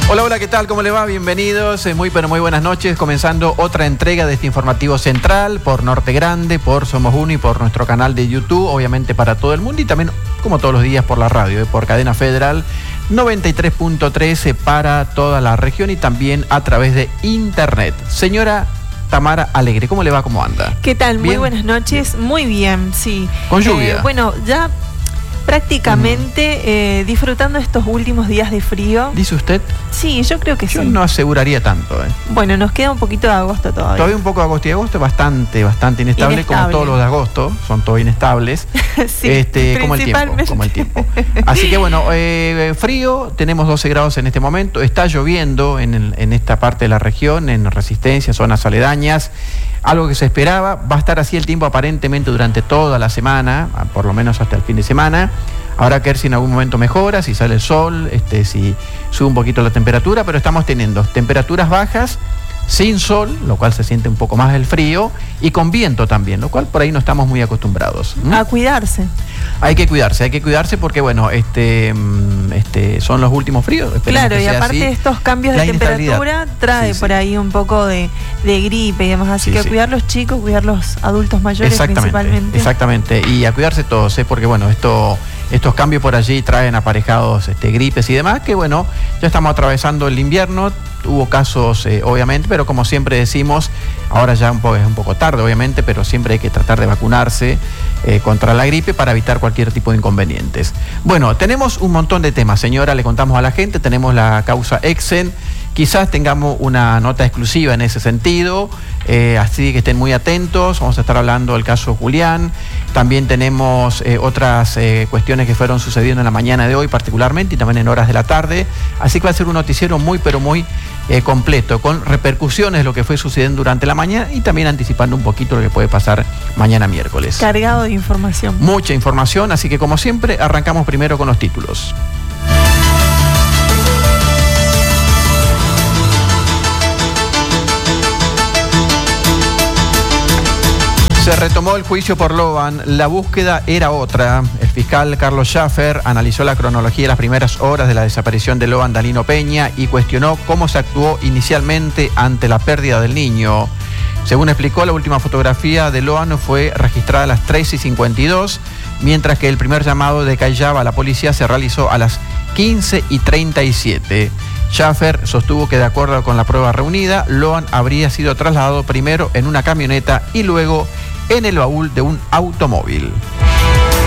Hola, hola, ¿qué tal? ¿Cómo le va? Bienvenidos, muy pero muy buenas noches, comenzando otra entrega de este informativo central por Norte Grande, por Somos Uno y por nuestro canal de YouTube, obviamente para todo el mundo y también, como todos los días, por la radio, por Cadena Federal 93.3 para toda la región y también a través de internet. Señora Tamara Alegre, ¿cómo le va? ¿Cómo anda? ¿Qué tal? ¿Bien? Muy buenas noches, muy bien, sí. ¿Con lluvia? Bueno, ya prácticamente disfrutando estos últimos días de frío. ¿Dice usted? Sí, yo creo que Yo sí. no aseguraría tanto. Bueno, nos queda un poquito de agosto todavía. Todavía un poco de agosto y agosto, bastante inestable, como todos los de agosto, son todos inestables. Sí, como el tiempo. Así que bueno, frío, tenemos 12 grados en este momento, está lloviendo en esta parte de la región, en Resistencia, zonas aledañas, algo que se esperaba, va a estar así el tiempo aparentemente durante toda la semana, por lo menos hasta el fin de semana. Habrá que ver si en algún momento mejora, si sale el sol, si sube un poquito la temperatura, pero estamos teniendo temperaturas bajas, sin sol, lo cual se siente un poco más el frío, y con viento también, lo cual por ahí no estamos muy acostumbrados. A cuidarse. Hay que cuidarse porque bueno, son los últimos fríos. Claro, y aparte de estos cambios de temperatura, trae por ahí un poco de gripe y demás, así que a cuidar los chicos, cuidar los adultos mayores principalmente. Exactamente, y a cuidarse todos, porque bueno, estos cambios por allí traen aparejados gripes y demás, que bueno, ya estamos atravesando el invierno, hubo casos obviamente, pero como siempre decimos, ahora ya es un poco tarde obviamente, pero siempre hay que tratar de vacunarse contra la gripe para evitar cualquier tipo de inconvenientes. Bueno, tenemos un montón de temas, señora, le contamos a la gente, tenemos la causa Exen, quizás tengamos una nota exclusiva en ese sentido, así que estén muy atentos. Vamos a estar hablando del caso Julián. También tenemos otras cuestiones que fueron sucediendo en la mañana de hoy particularmente y también en horas de la tarde. Así que va a ser un noticiero muy pero muy completo, con repercusiones de lo que fue sucediendo durante la mañana y también anticipando un poquito lo que puede pasar mañana miércoles. Cargado de información. Mucha información, así que como siempre arrancamos primero con los títulos. Se retomó el juicio por Loban, la búsqueda era otra. El fiscal Carlos Schaffer analizó la cronología de las primeras horas de la desaparición de Loban Dalino Peña y cuestionó cómo se actuó inicialmente ante la pérdida del niño. Según explicó, la última fotografía de Loban fue registrada a las 3:52, mientras que el primer llamado de Callaba a la policía se realizó a las 15:37. Schaffer sostuvo que de acuerdo con la prueba reunida, Loban habría sido trasladado primero en una camioneta y luego en el baúl de un automóvil.